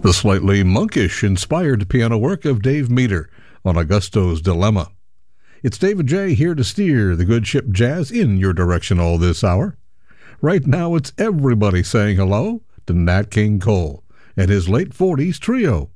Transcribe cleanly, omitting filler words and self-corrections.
The slightly monkish-inspired piano work of Dave Meter on Augusto's Dilemma. It's David J. here to steer the good ship Jazz in your direction all this hour. Right now, it's everybody saying hello to Nat King Cole and his late 40s trio,